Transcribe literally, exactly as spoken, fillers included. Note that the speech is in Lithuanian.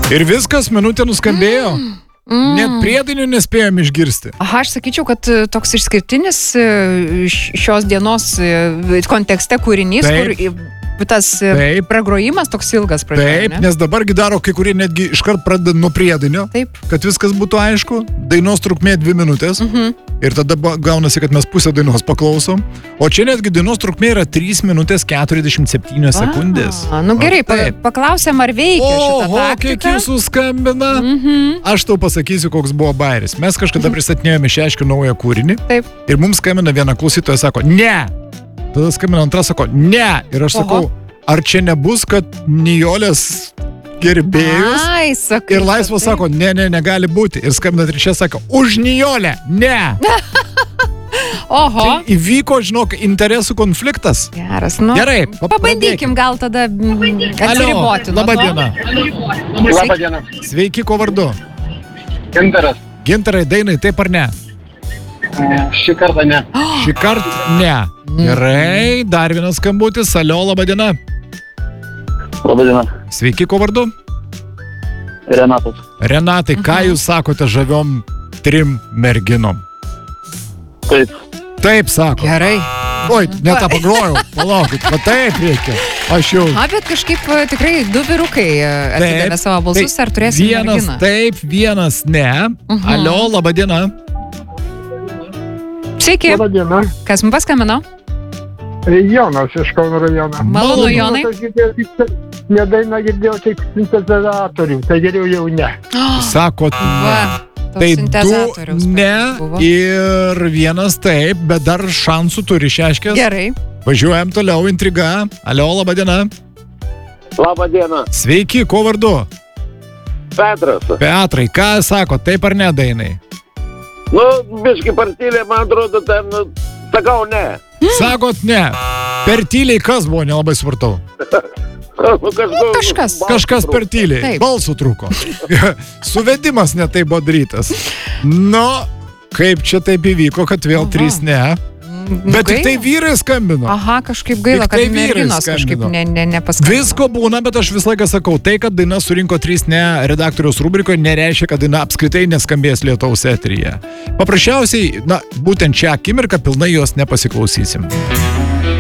Ir viskas, minutė nuskambėjo. Mm. Mm. Net priedainių nespėjom išgirsti. Aha, aš sakyčiau, kad toks išskirtinis šios dienos kontekste kūrinys, Taip. kur tas Taip. pragrojimas toks ilgas pradėjo. Taip, ne? Nes dabargi daro kai kurie netgi iškart pradeda nuo priedainio, Taip. kad viskas būtų aišku. Dainos trukmė dvi minutės. Mhm. Ir tada gaunasi, kad mes pusę dainos paklausom. O čia netgi dainos trukmė yra trys minutės keturiasdešimt septynios sekundės. A, nu gerai, pa, paklausėm, ar veikia šitą Oho, taktiką. kiek jūsų skambina. Mhm. Aš tau pasakysiu, koks buvo bairis. Mes kažkada pristatinėjome Šeškių naują kūrinį. Taip. Ir mums skambina viena klausytoja, sako, ne. Tada skambina antra, sako, ne. Ir aš sakau, Oho. ar čia nebus, kad Nijolės gerbėjus? Ai, sakai, ir Laisvas tai. sako, ne, ne, negali būti. Ir skambina trečia, sako, už Nijolę, ne. Oho. Tai įvyko, žinok, interesų konfliktas. Geras, nu. Gerai, pabandykim gal tada atsiriboti. Labą dieną. Labą dieną. Sveiki, ko vardu? Gintaras. Gintarai, dainai, taip ar ne? Šį kartą ne. Šį kartą ne. Gerai, dar vienas skambutis. Alio, labą dieną. Labą dieną. Sveiki, ko vardu? Renatas. Renatai, ką jūs sakote žaviom trim merginom? Taip. Taip, sako. Gerai. Oi, net tą pagrojau. Palaukit, va taip reikia. Aš jau. A, bet kažkaip tikrai du vyrukai atidavė savo balsus, ar turėsim vienas merginą? Taip, vienas ne. Uh-huh. Alio, laba diena. Sveiki. Labą dieną. Kas man paskambino? Jonas iš Kauno rajono. Malonu, Jonai. Ne dainą girdėjau tik sintezatorių, tai geriau jau ne. Sakot, Va. Tai du ne buvo. Ir vienas taip, bet dar šansų turi Šeškės. Gerai. Važiuojam toliau, intriga. Alio, laba diena. Labą dieną. Sveiki, ko vardu? Petras. Petrai, ką sako, taip ar ne dainai? Nu, biški per tyliai, man atrodo, ten, nu, sakau ne. Sakot ne. Per tyliai kas buvo, nelabai supratau. Nu, kažkas. Kažkas per tyliai. Taip. Balsų trūko. Suvedimas ne taip buvo darytas. Nu, kaip čia taip įvyko, kad vėl Aha. trys ne. Bet gaila. tik tai vyrai skambino. Aha, kažkaip gaila, tai kad merginos kažkaip ne, ne, nepaskambino. Visko būna, bet aš visą laiką sakau, tai, kad daina surinko trys ne redaktoriaus rubrikoje, nereiškia, kad daina apskritai neskambės Lietaus eteryje. Paprasčiausiai, na, būtent šią akimirką pilnai jos nepasiklausysim.